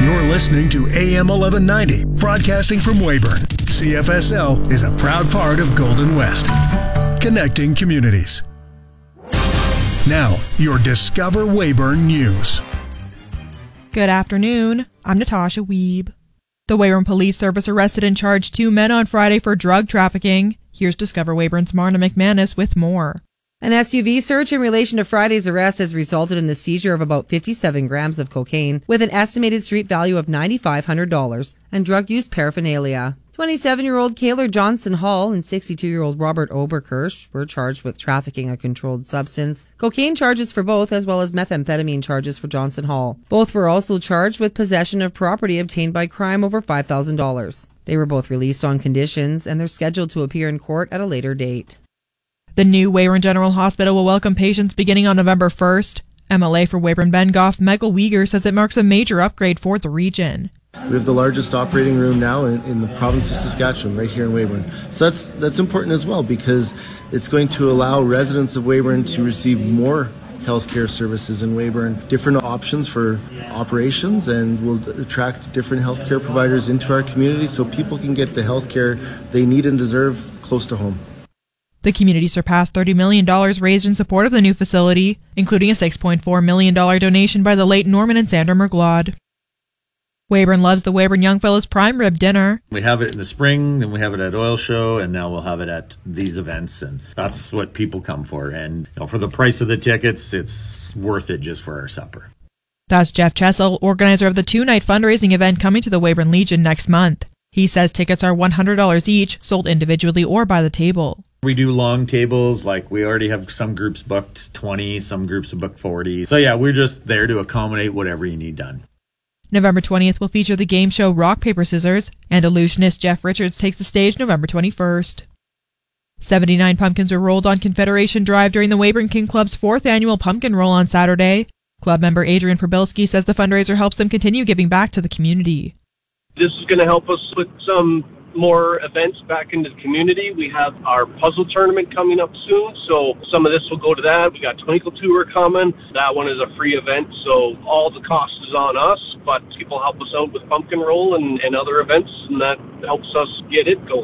You're listening to AM 1190, broadcasting from Weyburn. CFSL is a proud part of Golden West, connecting communities. Now, your Discover Weyburn News. Good afternoon. I'm Natasha Wiebe. The Weyburn Police Service arrested and charged 2 men on Friday for drug trafficking. Here's Discover Weyburn's Marna McManus with more. An SUV search in relation to Friday's arrest has resulted in the seizure of about 57 grams of cocaine with an estimated street value of $9,500 and drug use paraphernalia. 27-year-old Kaylor Johnson Hall and 62-year-old Robert Oberkirsch were charged with trafficking a controlled substance. Cocaine charges for both, as well as methamphetamine charges for Johnson Hall. Both were also charged with possession of property obtained by crime over $5,000. They were both released on conditions, and they're scheduled to appear in court at a later date. The new Weyburn General Hospital will welcome patients beginning on November 1st. MLA for Weyburn-Bengoff, Michael Weger, says it marks a major upgrade for the region. We have the largest operating room now in the province of Saskatchewan, right here in Weyburn. So that's important as well, because it's going to allow residents of Weyburn to receive more healthcare services in Weyburn, different options for operations, and will attract different healthcare providers into our community so people can get the healthcare they need and deserve close to home. The community surpassed $30 million raised in support of the new facility, including a $6.4 million donation by the late Norman and Sandra Merglod. Weyburn loves the Weyburn Youngfellows Prime Rib Dinner. We have it in the spring, then we have it at Oil Show, and now we'll have it at these events, and that's what people come for. And for the price of the tickets, it's worth it just for our supper. That's Jeff Chessel, organizer of the 2-night fundraising event coming to the Weyburn Legion next month. He says tickets are $100 each, sold individually or by the table. We do long tables, like we already have some groups booked 20, some groups have booked 40. So yeah, we're just there to accommodate whatever you need done. November 20th will feature the game show Rock, Paper, Scissors, and illusionist Jeff Richards takes the stage November 21st. 79 pumpkins were rolled on Confederation Drive during the Weyburn King Club's 4th annual pumpkin roll on Saturday. Club member Adrian Probilski says the fundraiser helps them continue giving back to the community. This is going to help us with some more events back into the community. We have our puzzle tournament coming up soon, so some of this will go to that. We got Twinkle Tour coming. That one is a free event, so all the cost is on us, but people help us out with pumpkin roll and other events, and that helps us get it going.